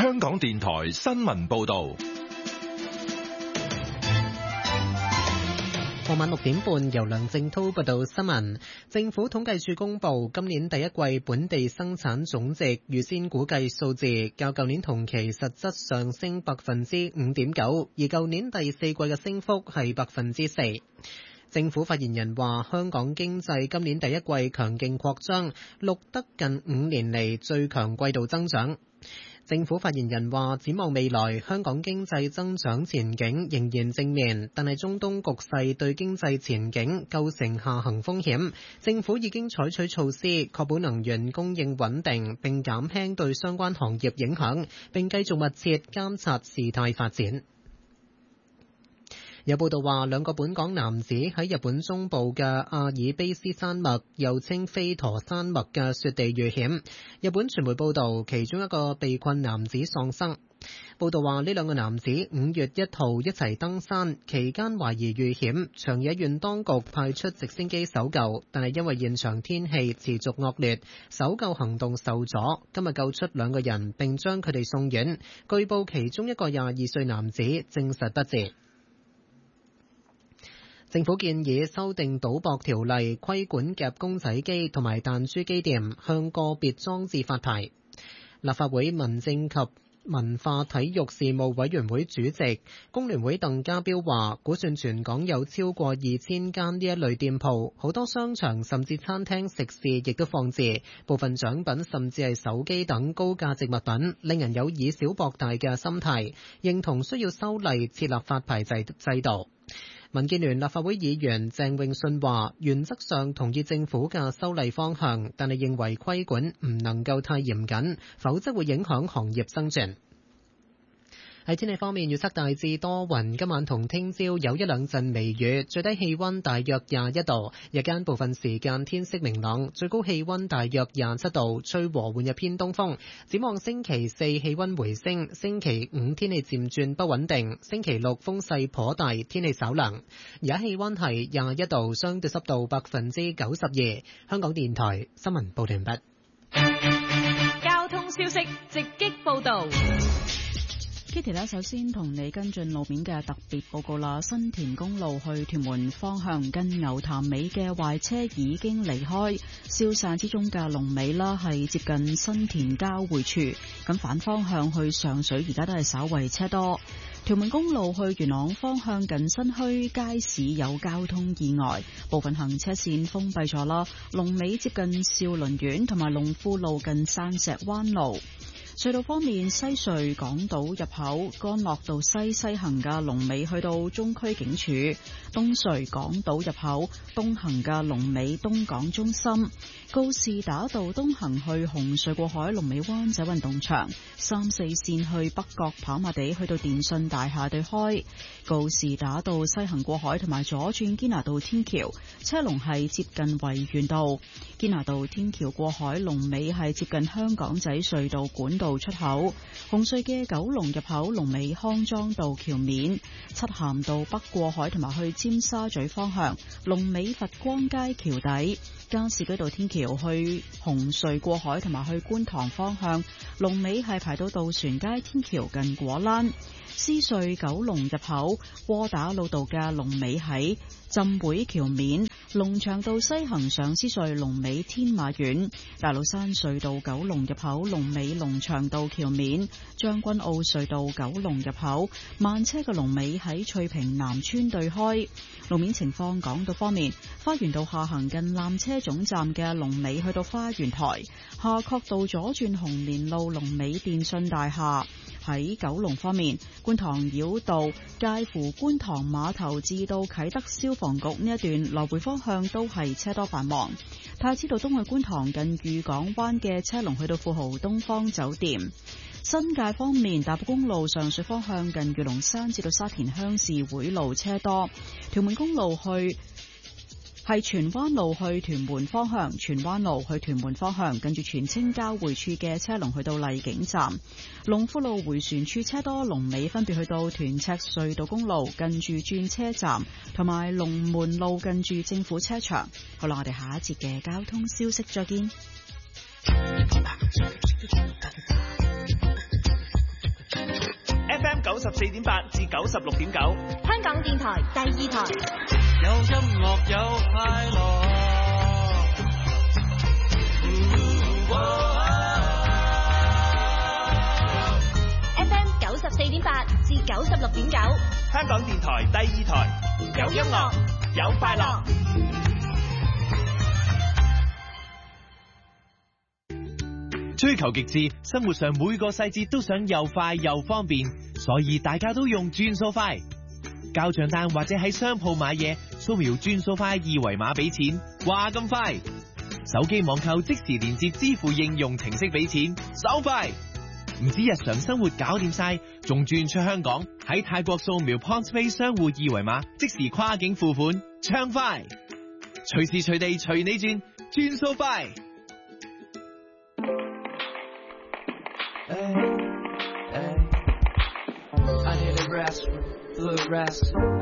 香港電台新聞報道。 傍晚6點半，由梁正滔報道新聞。政府統計處公布今年第一季本地生產總值預先估計數字，較舊年同期實質上升 5.9%， 而舊年第四季嘅升幅係 4%。政府發言人話，香港經濟今年第一季強勁擴張，錄得近5年嚟最強季度增長。政府發言人話，展望未來，香港經濟增長前景仍然正面，但係中東局勢對經濟前景構成下行風險。政府已經採取措施，確保能源供應穩定，並減輕對相關行業影響，並繼續密切監察事態發展。有報道話，兩個本港男子喺日本中部嘅阿爾卑斯山脈，又稱飛陀山脈嘅雪地遇險。日本傳媒報道，其中一個被困男子喪生。報道話，呢兩個男子5月1號一齊登山，期間懷疑遇險，長野縣當局派出直升機搜救，但係因為現場天氣持續惡劣，搜救行動受阻。今日救出兩個人，並將佢哋送院。據報其中一個22歲男子證實不治。政府建議修訂賭博條例，規管夾公仔機同埋彈珠機店，向個別裝置發牌。立法會民政及文化體育事務委員會主席工聯會鄧家彪話，估算全港有超過2000間呢一類店鋪，好多商場甚至餐廳食肆亦都放置，部分獎品甚至係手機等高價值物品，令人有以小博大嘅心態，認同需要修例設立發牌制度。民建聯立法會議員鄭泳舜話，原則上同意政府嘅修例方向，但係認為規管唔能夠太嚴謹，否則會影響行業生存。喺天氣方面，預測大致多雲，今晚同聽朝有一兩陣微雨，最低氣溫大約21度，日間部分時間天色明朗，最高氣溫大約27度，吹和緩嘅偏東風。展望星期四氣溫回升，星期五天氣漸轉不穩定，星期六風勢頗大，天氣稍涼。而家氣溫係21度，相對濕度92%。香港電台新聞報道完畢。 交通消息直擊報道。 Kitty 呢，首先同你跟進路面嘅特別報告啦。新田公路去屯門方向近牛潭尾嘅壞車已經離開，消散之中嘅龍尾啦係接近新田交匯處。咁反方向去上水而家都係稍為車多。屯門公路去元朗方向近新墟街市有交通意外，部分行車線封閉咗啦。龍尾接近兆麟苑同埋龍富路近山石灣路。隧道方面，西隧港島入口干諾道西行嘅龍尾去到中區警署，東隧港島入口東行嘅龍尾東港中心，告士打道東行去紅隧過海龍尾灣仔運動場，3、4線去北角跑馬地去到電信大廈對開，告士打道西行過海同埋左轉堅拿道天橋車龍係接近維園道，堅拿道天橋過海龍尾係接近香港仔隧道管道出口，紅隧嘅九龍入口龍尾康莊道橋面，漆咸道北過海同埋去尖沙咀方向龍尾佛光街橋底，加士居道天橋去紅隧過海同埋去觀塘方向龍尾係排到渡船街天橋近果欄，獅隧九龍入口窩打老道嘅龍尾喺浸會橋面，龍翔道西行上獅隧龍尾天馬苑，大老山隧道九龍入口龍尾龍翔道橋面，將軍澳隧道九龍入口慢車嘅龍尾喺翠屏南村對開。路面情況講到方面，花園道下行近纜車總站嘅龍尾去到花園台，夏慤道左轉紅棉路龍尾電信大廈。喺九龍方面，觀塘繞道介乎觀塘碼頭至到啟德消防局呢一段來回方向都係車多繁忙。太子道東去觀塘近裕港灣嘅車龍去到富豪東方酒店。新界方面，大埔公路上水方向近御龍山至到沙田鄉事會路車多。屯門公路去係荃灣路去屯門方向，荃灣路去屯門方向，近住荃青交匯處嘅車龍去到荔景站。龍富路回旋處車多，龍尾分別去到屯赤隧道公路近住轉車站，同埋龍門路近住政府車場。好啦，我哋下一節嘅交通消息再見。 94.8至96.9， 香港電台第二台。 有音樂有快樂。 FM 94.8至96.9， 香港電台第二台，有音樂有快樂。 追求極致，生活上每個細節都想又快又方便，所以大家都用轉數快。交賬單或者喺商鋪買嘢，掃描轉數快二維碼俾錢，話咁快。手機網購即時連接支付應用程式俾錢，手快。唔止日常生活搞掂晒，仲轉出香港，喺泰國掃描 PointsPay 商戶二維碼，即時跨境付款，暢快。隨時隨地隨你轉，轉數快。I need a rest, blue rest.